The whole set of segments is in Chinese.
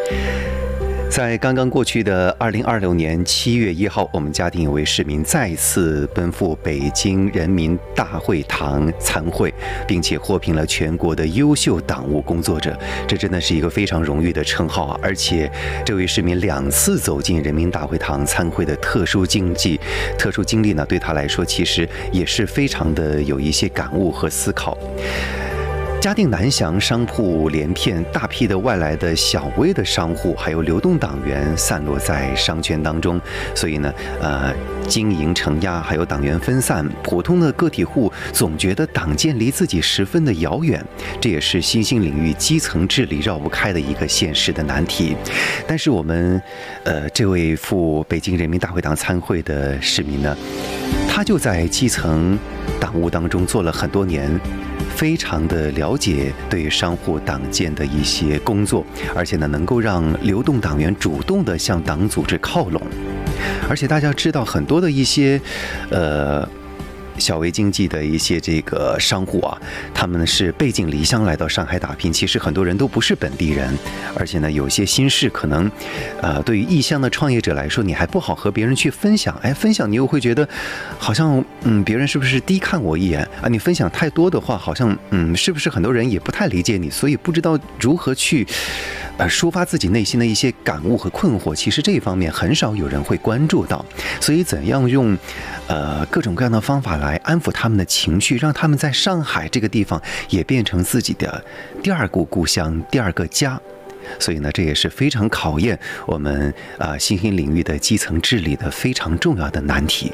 在刚刚过去的2026年7月1号，我们嘉定有位市民再次奔赴北京人民大会堂参会，并且获评了全国的优秀党务工作者，这真的是一个非常荣誉的称号啊！而且这位市民2次走进人民大会堂参会的特殊经历呢，对他来说其实也是非常的有一些感悟和思考。嘉定南翔商铺连片，大批的外来的小微的商户，还有流动党员散落在商圈当中，所以呢，经营承压，还有党员分散，普通的个体户总觉得党建离自己十分的遥远，这也是新兴领域基层治理绕不开的一个现实的难题。但是我们，这位赴北京人民大会堂参会的市民呢，他就在基层党务当中做了很多年。非常的了解对商户党建的一些工作，而且呢，能够让流动党员主动的向党组织靠拢。而且大家知道，很多的一些小微经济的一些这个商户啊，他们是背井离乡来到上海打拼，其实很多人都不是本地人，而且呢，有些心事可能，对于异乡的创业者来说，你还不好和别人去分享，分享你又会觉得，好像别人是不是低看我一眼啊？你分享太多的话，好像是不是很多人也不太理解你，所以不知道如何去抒发自己内心的一些感悟和困惑。其实这一方面很少有人会关注到，所以怎样用各种各样的方法来安抚他们的情绪，让他们在上海这个地方也变成自己的第二个故乡、第二个家。所以呢，这也是非常考验我们新兴领域的基层治理的非常重要的难题。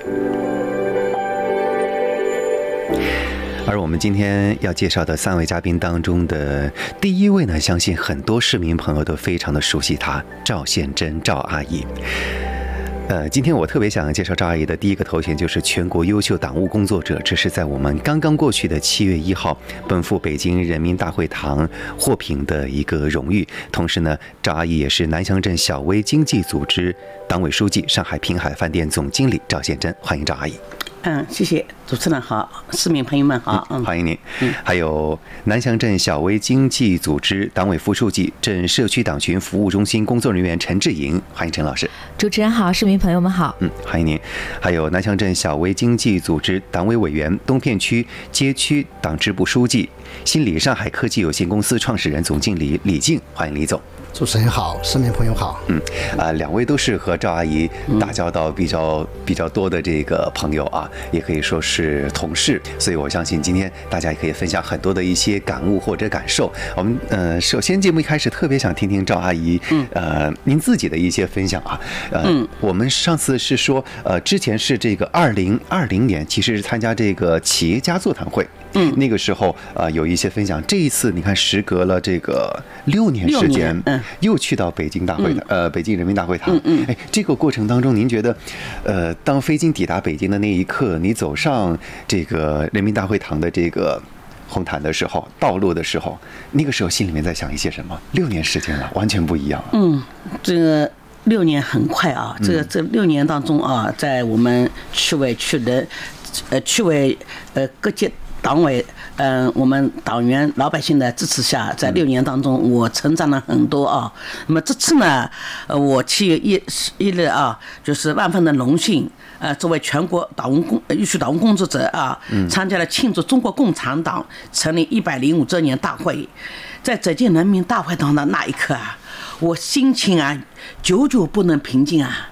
而我们今天要介绍的3位嘉宾当中的第一位呢，相信很多市民朋友都非常的熟悉她，赵宪珍赵阿姨。今天我特别想介绍赵阿姨的第一个头衔就是全国优秀党务工作者，这是在我们刚刚过去的7月1号奔赴北京人民大会堂获评的一个荣誉。同时呢，赵阿姨也是南翔镇小微经济组织党委书记、上海滨海饭店总经理赵宪珍，欢迎赵阿姨。 谢谢主持人好，市民朋友们好， 欢迎您。还有南翔镇小微经济组织党委副书记、镇社区党群服务中心工作人员陈志莹，欢迎陈老师。 主持人好，市民朋友们好。 欢迎您。还有南翔镇小微经济组织党委委员、东片区街区党支部书记、新理上海科技有限公司创始人、总经理李静，欢迎李总。 主持人好，市民朋友好。 2位都是和赵阿姨打交道比较多的这个朋友啊，也可以说是同事，所以我相信今天大家也可以分享很多的一些感悟或者感受。我们首先节目一开始特别想听听赵阿姨您自己的一些分享啊。我们上次是说之前是这个2020年，其实是参加这个企业家座谈会。那个时候有一些分享。这一次你看，时隔了这个6年时间，又去到北京北京人民大会堂。这个过程当中，您觉得，当飞机抵达北京的那一刻，你走上这个人民大会堂的这个红毯的时候，道路的时候，那个时候心里面在想一些什么？6年时间了，完全不一样。 这个6年很快啊，这6年当中啊，在我们区委各界党委我们党员老百姓的支持下，在6年当中我成长了很多啊。那么这次呢，我7月1日啊，就是万分的荣幸，作为全国优秀党务工作者啊，参加了庆祝中国共产党成立105周年大会。在走进人民大会堂的那一刻啊，我心情啊久久不能平静啊。